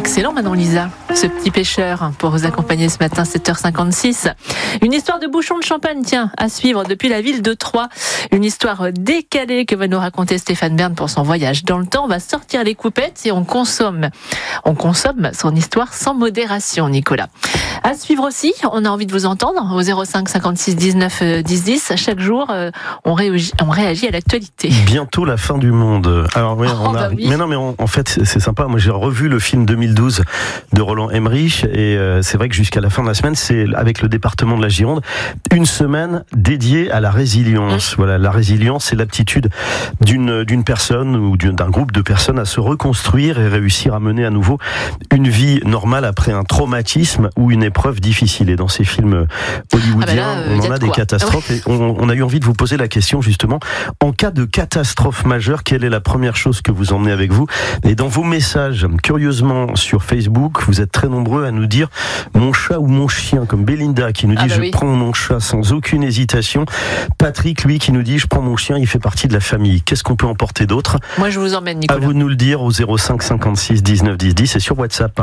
Excellent Manon Lisa, ce petit pêcheur pour vous accompagner ce matin 7h56. Une histoire de bouchon de champagne, tiens, à suivre depuis la ville de Troyes. Une histoire décalée que va nous raconter Stéphane Bern pour son voyage dans le temps. On va sortir les coupettes et on consomme son histoire sans modération, Nicolas. À suivre aussi, on a envie de vous entendre au 05 56 19 10 10. Chaque jour, on réagit à l'actualité. Bientôt la fin du monde. Alors oui, oui. Mais non, mais en fait, c'est sympa. Moi, j'ai revu le film 2012 de Roland Emmerich et c'est vrai que jusqu'à la fin de la semaine, c'est avec le département de la Gironde, une semaine dédiée à la résilience. Voilà, la résilience, c'est l'aptitude d'une personne ou d'un groupe de personnes à se reconstruire et réussir à mener à nouveau une vie normale après un traumatisme ou une épreuve difficile. Et dans ces films hollywoodiens, on en a des catastrophes. Et on a eu envie de vous poser la question justement, en cas de catastrophe majeure, quelle est la première chose que vous emmenez avec vous? Et dans vos messages, curieusement sur Facebook, vous êtes très nombreux à nous dire mon chat ou mon chien, comme Belinda qui nous dit je prends mon chat sans aucune hésitation. Patrick, lui, qui nous dit je prends mon chien, il fait partie de la famille. Qu'est-ce qu'on peut emporter d'autre? Moi, je vous emmène, Nicolas. À vous de nous le dire au 05 56 19 10 10 et sur WhatsApp.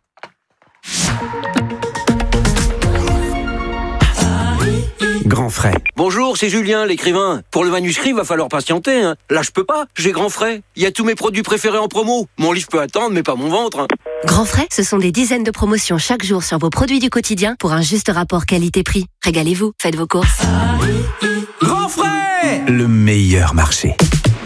Grand frais. Bonjour, c'est Julien, l'écrivain. Pour le manuscrit, va falloir patienter. Là, je peux pas. J'ai Grand frais. Il y a tous mes produits préférés en promo. Mon livre peut attendre, mais pas mon ventre. Grand frais, ce sont des dizaines de promotions chaque jour sur vos produits du quotidien pour un juste rapport qualité-prix. Régalez-vous, faites vos courses. Grand frais, le meilleur marché.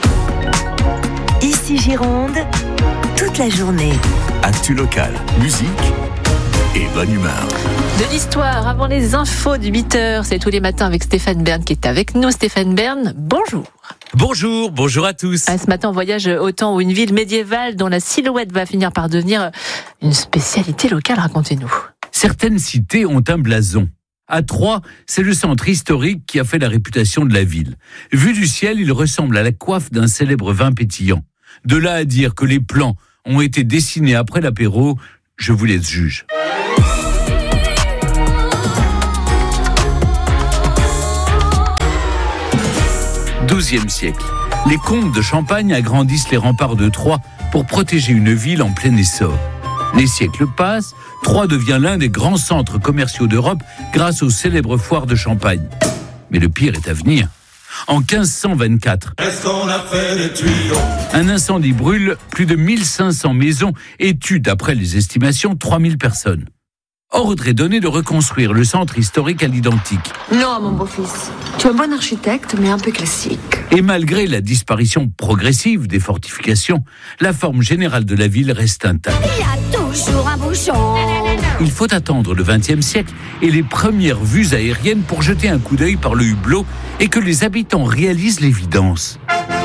Ici Gironde, toute la journée. Actu local, musique et bonne humeur. De l'histoire avant les infos de 8h, c'est tous les matins avec Stéphane Bern qui est avec nous. Stéphane Bern, bonjour. Bonjour à tous. Ce matin, on voyage au temps où une ville médiévale dont la silhouette va finir par devenir une spécialité locale. Racontez-nous. Certaines cités ont un blason. À Troyes, c'est le centre historique qui a fait la réputation de la ville. Vu du ciel, il ressemble à la coiffe d'un célèbre vin pétillant. De là à dire que les plans ont été dessinés après l'apéro, je vous laisse juge. XIIe siècle. Les comtes de Champagne agrandissent les remparts de Troyes pour protéger une ville en plein essor. Les siècles passent, Troyes devient l'un des grands centres commerciaux d'Europe grâce aux célèbres foires de Champagne. Mais le pire est à venir. En 1524, un incendie brûle plus de 1500 maisons et tue, d'après les estimations, 3000 personnes. Ordre est donné de reconstruire le centre historique à l'identique. Non, mon beau-fils. Tu es un bon architecte, mais un peu classique. Et malgré la disparition progressive des fortifications, la forme générale de la ville reste intacte. Il y a toujours un bouchon. Il faut attendre le XXe siècle et les premières vues aériennes pour jeter un coup d'œil par le hublot et que les habitants réalisent l'évidence.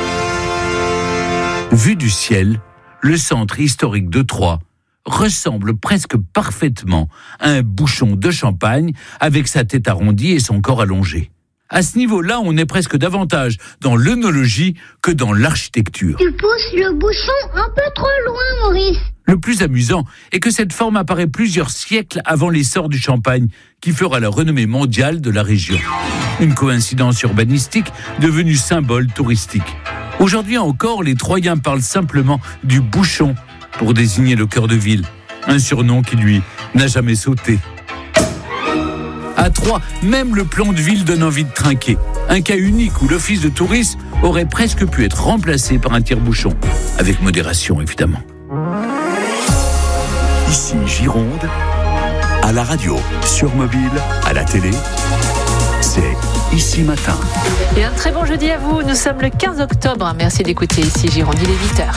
Vu du ciel, le centre historique de Troyes ressemble presque parfaitement à un bouchon de champagne avec sa tête arrondie et son corps allongé. À ce niveau-là, on est presque davantage dans l'œnologie que dans l'architecture. Tu pousses le bouchon un peu trop loin, Maurice. Le plus amusant est que cette forme apparaît plusieurs siècles avant l'essor du champagne, qui fera la renommée mondiale de la région. Une coïncidence urbanistique devenue symbole touristique. Aujourd'hui encore, les Troyens parlent simplement du bouchon pour désigner le cœur de ville, un surnom qui, lui, n'a jamais sauté. À Troyes, même le plan de ville donne envie de trinquer. Un cas unique où l'office de tourisme aurait presque pu être remplacé par un tire-bouchon. Avec modération, évidemment. Ici Gironde, à la radio, sur mobile, à la télé, c'est Ici Matin. Et un très bon jeudi à vous, nous sommes le 15 octobre. Merci d'écouter Ici Gironde, il est 8h.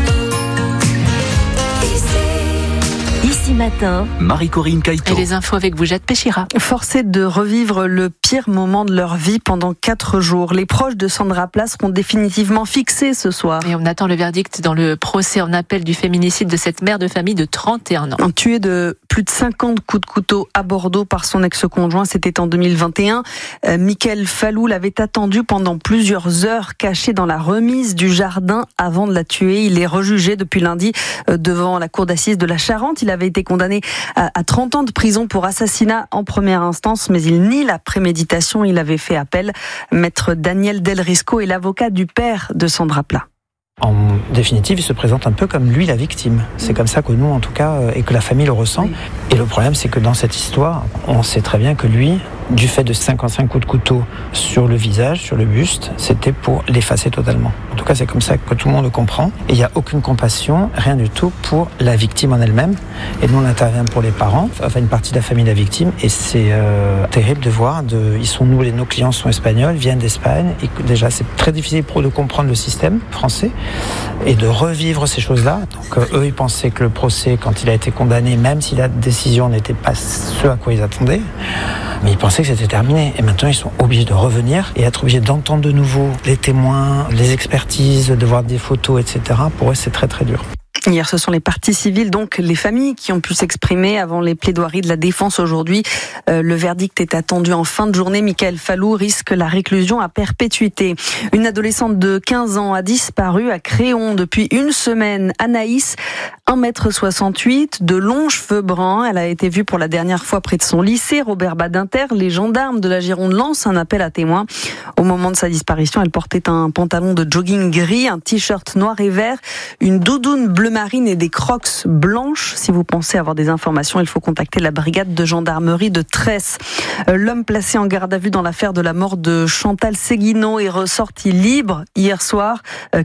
Ici Matin, Marie-Corinne Caïto. Et les infos avec vous, Jade Péchira. Forcés de revivre le pire moment de leur vie pendant 4 jours. Les proches de Sandra Pla seront définitivement fixés ce soir. Et on attend le verdict dans le procès en appel du féminicide de cette mère de famille de 31 ans. Tué de plus de 50 coups de couteau à Bordeaux par son ex-conjoint, c'était en 2021. Mickaël Falloul avait attendu pendant plusieurs heures caché dans la remise du jardin avant de la tuer. Il est rejugé depuis lundi devant la cour d'assises de la Charente. Il avait été condamné à 30 ans de prison pour assassinat en première instance, mais il nie la préméditation. Il avait fait appel. Maître Daniel Del Risco est l'avocat du père de Sandra Pla. En définitive, il se présente un peu comme lui la victime. C'est comme ça que nous, en tout cas, et que la famille le ressent. Oui. Et le problème, c'est que dans cette histoire, on sait très bien que lui, du fait de 55 coups de couteau sur le visage, sur le buste, c'était pour l'effacer totalement. En tout cas, c'est comme ça que tout le monde le comprend. Et il n'y a aucune compassion, rien du tout pour la victime en elle-même. Et nous, on intervient pour les parents, enfin une partie de la famille de la victime. Et c'est terrible de voir, nos clients sont espagnols, viennent d'Espagne. Et déjà, c'est très difficile pour eux de comprendre le système français et de revivre ces choses-là. Donc eux, ils pensaient que le procès, quand il a été condamné, même si la décision n'était pas ce à quoi ils attendaient, mais ils pensaient que c'était terminé. Et maintenant, ils sont obligés de revenir et être obligés d'entendre de nouveau les témoins, les expertises, de voir des photos, etc. Pour eux, c'est très très dur. Hier, ce sont les parties civiles, donc les familles, qui ont pu s'exprimer avant les plaidoiries de la défense aujourd'hui. Le verdict est attendu en fin de journée. Mickaël Falloux risque la réclusion à perpétuité. Une adolescente de 15 ans a disparu à Créon depuis une semaine. Anaïs, 1,68 m, de longs cheveux bruns. Elle a été vue pour la dernière fois près de son lycée, Robert Badinter. Les gendarmes de la Gironde lancent un appel à témoins. Au moment de sa disparition, elle portait un pantalon de jogging gris, un t-shirt noir et vert, une doudoune bleu marine et des crocs blanches. Si vous pensez avoir des informations, il faut contacter la brigade de gendarmerie de Tresse. L'homme placé en garde à vue dans l'affaire de la mort de Chantal Séguineau est ressorti libre hier soir,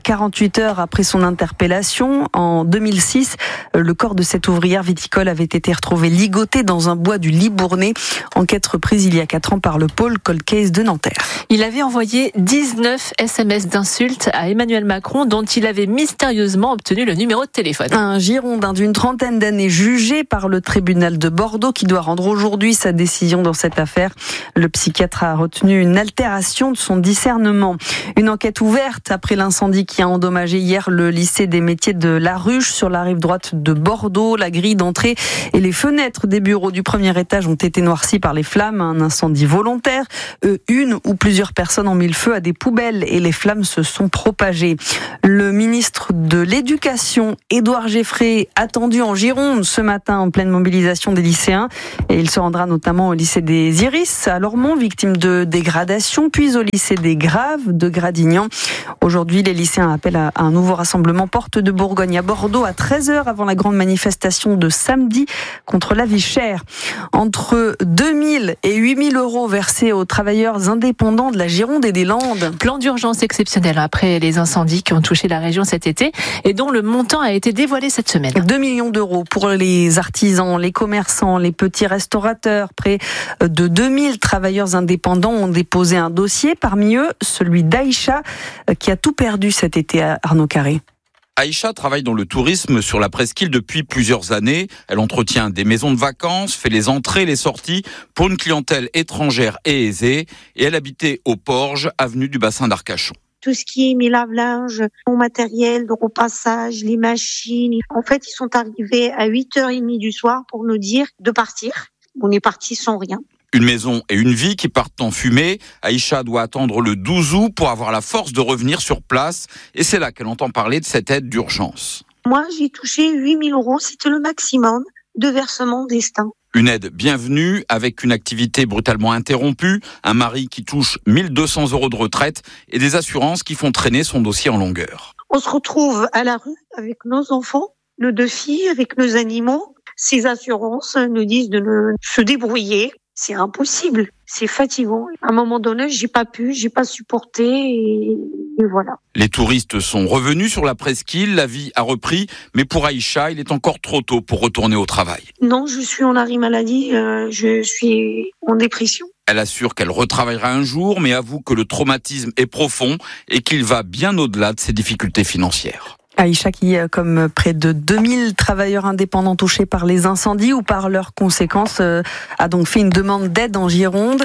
48 heures après son interpellation. En 2006, le corps de cette ouvrière viticole avait été retrouvé ligoté dans un bois du Libournais. Enquête reprise il y a 4 ans par le pôle Cold Case de Nanterre. Il avait envoyé 19 SMS d'insultes à Emmanuel Macron dont il avait mystérieusement obtenu le numéro de téléphone. Un Girondin d'une trentaine d'années jugé par le tribunal de Bordeaux qui doit rendre aujourd'hui sa décision dans cette affaire. Le psychiatre a retenu une altération de son discernement. Une enquête ouverte après l'incendie qui a endommagé hier le lycée des métiers de La Ruche sur la rive droite de Bordeaux. La grille d'entrée et les fenêtres des bureaux du premier étage ont été noircies par les flammes. Un incendie volontaire. Une ou plusieurs personnes ont mis le feu à des poubelles et les flammes se sont propagées. Le ministre de l'Éducation, Édouard Geffray, attendu en Gironde ce matin en pleine mobilisation des lycéens. Et il se rendra notamment au lycée des Iris à Lormont, victime de dégradation, puis au lycée des Graves de Gradignan. Aujourd'hui, les lycéens appellent à un nouveau rassemblement porte de Bourgogne à Bordeaux à 13h avant la grande manifestation de samedi contre la vie chère. Entre 2 000 et 8 000 euros versés aux travailleurs indépendants de la Gironde et des Landes. Plan d'urgence exceptionnel après les incendies qui ont touché la région cet été et dont le montant a été dévoilé cette semaine. 2 millions d'euros pour les artisans, les commerçants, les petits restaurateurs. Près de 2000 travailleurs indépendants ont déposé un dossier. Parmi eux, celui d'Aïcha qui a tout perdu cet été à Arnaud Carré. Aïcha travaille dans le tourisme sur la presqu'île depuis plusieurs années. Elle entretient des maisons de vacances, fait les entrées, les sorties pour une clientèle étrangère et aisée. Et elle habitait au Porge, avenue du Bassin d'Arcachon. Tout ce qui est mes lave-linge, mon matériel de repassage, les machines. En fait, ils sont arrivés à 8h30 du soir pour nous dire de partir. On est parti sans rien. Une maison et une vie qui partent en fumée. Aïcha doit attendre le 12 août pour avoir la force de revenir sur place. Et c'est là qu'elle entend parler de cette aide d'urgence. Moi, j'ai touché 8 000 euros. C'était le maximum de versement d'Estaing. Une aide bienvenue avec une activité brutalement interrompue, un mari qui touche 1 200 euros de retraite et des assurances qui font traîner son dossier en longueur. On se retrouve à la rue avec nos enfants, nos 2 filles, avec nos animaux. Ces assurances nous disent de se débrouiller. C'est impossible, c'est fatigant. À un moment donné, j'ai pas supporté et voilà. Les touristes sont revenus sur la presqu'île, la vie a repris, mais pour Aïcha, il est encore trop tôt pour retourner au travail. Non, je suis en arrêt maladie, je suis en dépression. Elle assure qu'elle retravaillera un jour, mais avoue que le traumatisme est profond et qu'il va bien au-delà de ses difficultés financières. Aïcha qui, comme près de 2000 travailleurs indépendants touchés par les incendies ou par leurs conséquences, a donc fait une demande d'aide en Gironde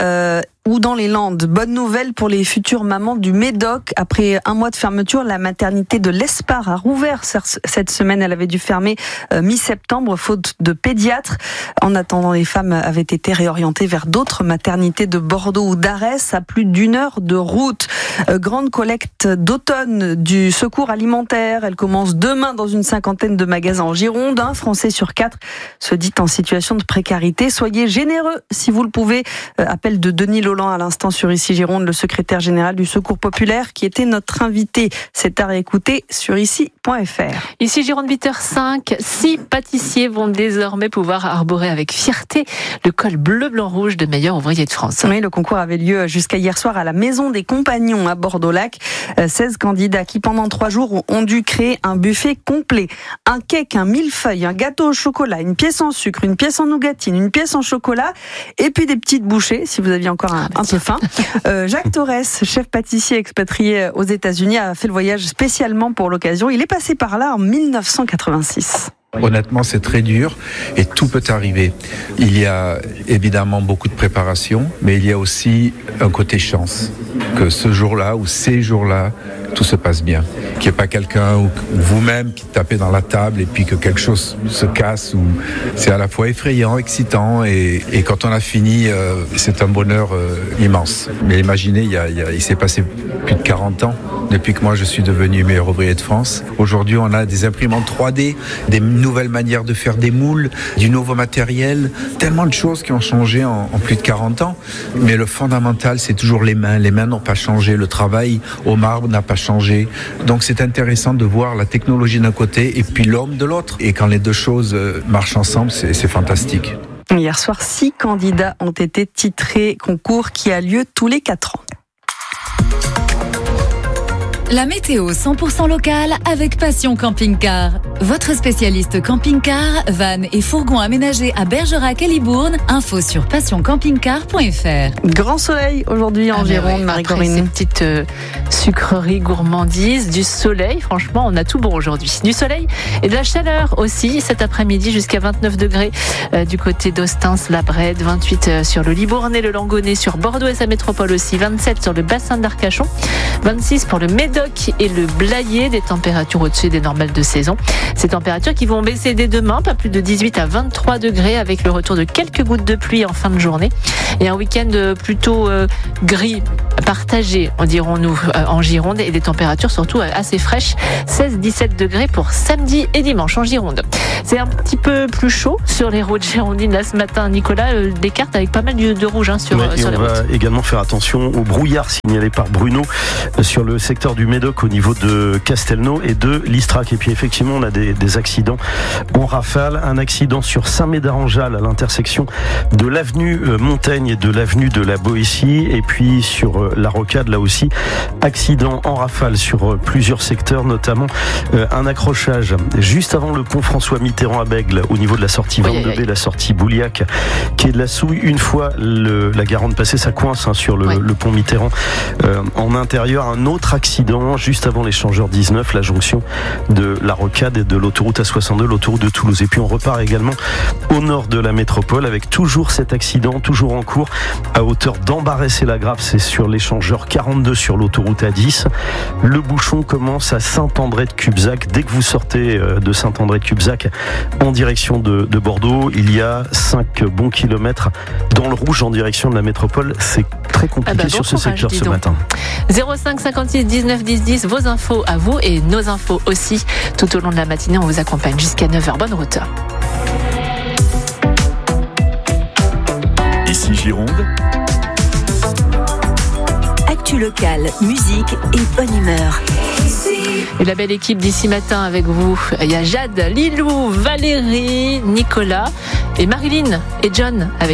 ou dans les Landes. Bonne nouvelle pour les futures mamans du Médoc. Après un mois de fermeture, la maternité de l'Espar a rouvert cette semaine. Elle avait dû fermer mi-septembre, faute de pédiatre. En attendant, les femmes avaient été réorientées vers d'autres maternités de Bordeaux ou d'Arès, à plus d'1 heure de route. Grande collecte d'automne du secours alimentaire. Elle commence demain dans une 50aine de magasins en Gironde. Un Français sur 4 se dit en situation de précarité. Soyez généreux si vous le pouvez. Appel de Denis Jolan à l'instant sur Ici Gironde, le secrétaire général du Secours Populaire qui était notre invité. C'est à réécouter sur ici.fr. Ici Gironde 8h05, 6 pâtissiers vont désormais pouvoir arborer avec fierté le col bleu-blanc-rouge de meilleur ouvrier de France. Oui, le concours avait lieu jusqu'à hier soir à la Maison des Compagnons à Bordeaux-Lac. 16 candidats qui pendant 3 jours ont dû créer un buffet complet. Un cake, un millefeuille, un gâteau au chocolat, une pièce en sucre, une pièce en nougatine, une pièce en chocolat et puis des petites bouchées si vous aviez encore un peu faim. Jacques Torres, chef pâtissier expatrié aux États-Unis, a fait le voyage spécialement pour l'occasion. Il est passé par là en 1986. Honnêtement, c'est très dur et tout peut arriver. Il y a évidemment beaucoup de préparation, mais il y a aussi un côté chance. Que ce jour-là ou ces jours-là, tout se passe bien. Qu'il n'y ait pas quelqu'un ou vous-même qui tapez dans la table et puis que quelque chose se casse. Ou c'est à la fois effrayant, excitant et quand on a fini, c'est un bonheur immense. Mais imaginez, il s'est passé plus de 40 ans depuis que moi je suis devenu meilleur ouvrier de France. Aujourd'hui, on a des imprimantes 3D, des nouvelles manières de faire des moules, du nouveau matériel, tellement de choses qui ont changé en plus de 40 ans. Mais le fondamental, c'est toujours les mains. Les mains n'ont pas changé, le travail au marbre n'a pas changé. Donc c'est intéressant de voir la technologie d'un côté et puis l'homme de l'autre. Et quand les deux choses marchent ensemble, c'est fantastique. Hier soir, 6 candidats ont été titrés, concours qui a lieu tous les 4 ans. La météo 100% locale avec Passion Camping-Car. Votre spécialiste camping-car, van et fourgon aménagés à Bergerac et Libourne. Info sur passioncampingcar.fr. Grand soleil aujourd'hui en Gironde, Marie-Corinne. Ces petites sucreries gourmandises, du soleil, franchement, on a tout bon aujourd'hui. Du soleil et de la chaleur aussi cet après-midi jusqu'à 29 degrés du côté d'Austins, la Brède, 28 sur le Libournais, le Langonnet, sur Bordeaux et sa métropole aussi, 27 sur le bassin d'Arcachon, 26 pour le Médoc et le Blayais, des températures au-dessus des normales de saison. Ces températures qui vont baisser dès demain, pas plus de 18 à 23 degrés avec le retour de quelques gouttes de pluie en fin de journée. Et un week-end plutôt gris, partagé, dirons-nous, en Gironde et des températures surtout assez fraîches, 16-17 degrés pour samedi et dimanche en Gironde. C'est un petit peu plus chaud sur les routes girondines là ce matin, Nicolas, des cartes avec pas mal de rouge sur les routes. On va également faire attention au brouillard signalé par Bruno sur le secteur du Médoc au niveau de Castelnau et de l'Istrac. Et puis effectivement, on a des accidents en rafale. Un accident sur Saint-Médard-en-Jalles à l'intersection de l'avenue Montaigne et de l'avenue de la Boétie. Et puis sur la Rocade, là aussi, accident en rafale sur plusieurs secteurs, notamment un accrochage juste avant le pont François Mitterrand à Bègle au niveau de la sortie 22B, la sortie Bouliac, qui est de la Souille. Une fois la Garonne passée, ça coince sur le pont Mitterrand. En intérieur, un autre accident juste avant l'échangeur 19, la jonction de la Rocade et de l'autoroute A62, l'autoroute de Toulouse. Et puis on repart également au nord de la métropole avec toujours cet accident, toujours en cours à hauteur d'Ambarès et la Grave, c'est sur l'échangeur 42 sur l'autoroute A10. Le bouchon commence à Saint-André-de-Cubzac. Dès que vous sortez de Saint-André-de-Cubzac en direction de Bordeaux, il y a 5 bons kilomètres dans le rouge en direction de la métropole. C'est très compliqué sur ce secteur ce matin. 05 56 19 10 10, vos infos à vous et nos infos aussi. Tout au long de la matinée, on vous accompagne jusqu'à 9h. Bonne route. Ici Gironde. Actu locale, musique et bonne humeur. Et la belle équipe d'ici matin avec vous. Il y a Jade, Lilou, Valérie, Nicolas et Marilyn et John avec